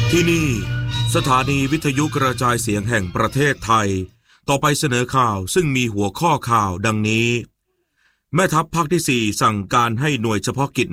ที่นี่สถานีวิทยุกระจายเสียงแห่งประเทศไทยต่อไปเสนอข่าวซึ่งมีหัวข้อข่าวดังนี้แม่ทัพภาคที่4สั่งการให้หน่วยเฉพาะกิจ